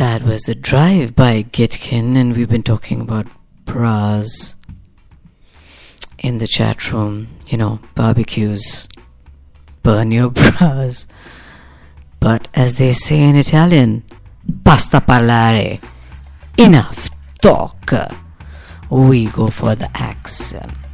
That was The Drive by Gitkin, and we've been talking about bras in the chat room. You know, barbecues, burn your bras. But as they say in Italian, basta parlare, enough talk. We go for the action.